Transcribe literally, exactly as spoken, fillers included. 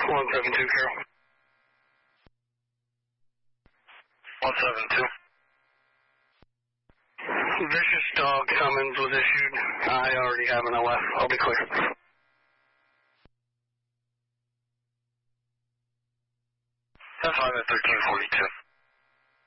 one seven two, Carol. one seven two. Vicious dog summons was issued. I already have an O F. I'll be clear. That's fine at thirteen forty-two.